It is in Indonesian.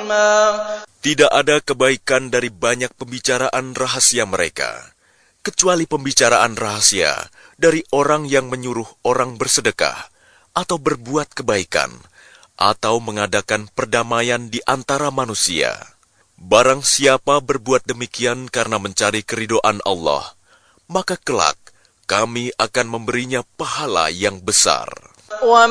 Tidak ada kebaikan dari banyak pembicaraan rahasia mereka, kecuali pembicaraan rahasia dari orang yang menyuruh orang bersedekah, atau berbuat kebaikan, atau mengadakan perdamaian di antara manusia. Barang siapa berbuat demikian karena mencari keridhaan Allah, maka kelak kami akan memberinya pahala yang besar.